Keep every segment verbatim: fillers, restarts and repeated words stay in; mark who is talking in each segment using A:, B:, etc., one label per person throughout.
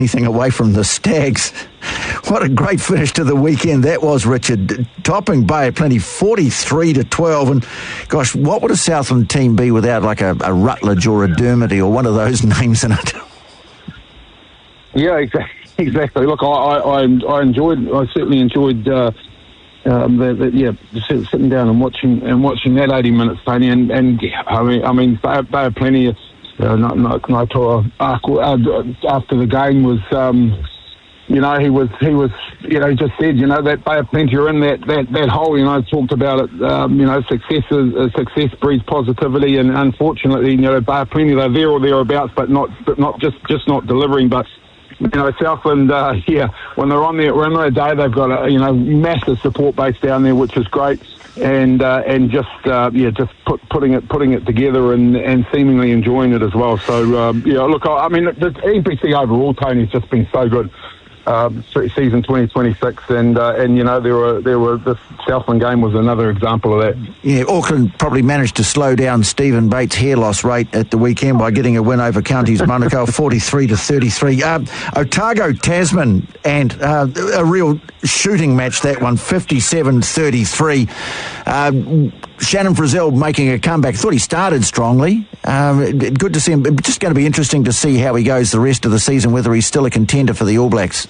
A: anything away from the Stags. What a great finish to the weekend that was, Richard. Topping Bay of Plenty forty-three to twelve. And gosh, what would a Southland team be without like a, a Rutledge or a Dermody or one of those names in it?
B: Yeah, exactly. Exactly. Look, I, I, I enjoyed. I certainly enjoyed. Uh, um, the, the, yeah, sitting down and watching and watching that eighty minutes, Tony. And, and yeah, I mean, I mean, Bay, Bay of Plenty. Uh, not, not, not, uh, after the game was, um, you know, he was he was, you know, he just said, you know, that Bay of Plenty are in that, that, that hole. You know, talked about it. Um, you know, success is, uh, success breeds positivity, and unfortunately, you know, Bay of Plenty, they're there or thereabouts, but not but not just just not delivering, but. You know, Southland, uh, yeah, when they're on their, on their day, they've got a, you know, massive support base down there, which is great, and uh, and just uh, yeah, just put, putting it putting it together and, and seemingly enjoying it as well. So um, yeah, look, I, I mean, the E P C overall, Tony's just been so good. Um, season twenty twenty-six, and uh, and you know there were there were the Southland game was another example of that.
A: Yeah, Auckland probably managed to slow down Stephen Bates' hair loss rate at the weekend by getting a win over Counties Manukau, forty-three to thirty-three. Uh, Otago Tasman, and uh, a real shooting match that one, fifty-seven thirty-three. Uh, Shannon Frizzell making a comeback. Thought he started strongly. Um, good to see him. Just going to be interesting to see how he goes the rest of the season, whether he's still a contender for the All Blacks.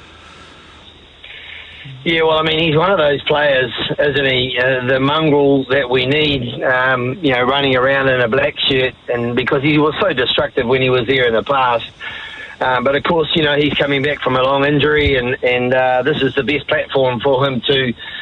C: Yeah, well, I mean, he's one of those players, isn't he? Uh, the mongrel that we need, um, you know, running around in a black shirt, and because he was so destructive when he was there in the past. Um, but of course, you know, he's coming back from a long injury, and and uh, this is the best platform for him to